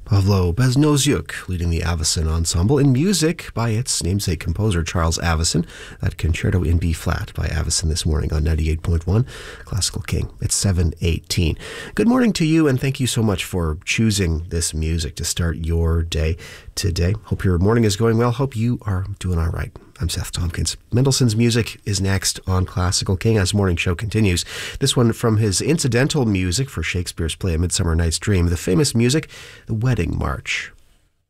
Pavlo Beznoziuk leading the Avicen Ensemble in music by its namesake composer Charles Avicen. That Concerto in B-flat by Avicen this morning on 98.1 Classical King. It's 7:18. Good morning to you, and thank you so much for choosing this music to start your day today. Hope your morning is going well. Hope you are doing all right. I'm Seth Tompkins. Mendelssohn's music is next on Classical King as morning show continues. This one from his incidental music for Shakespeare's play A Midsummer Night's Dream, the famous music, The Wedding March.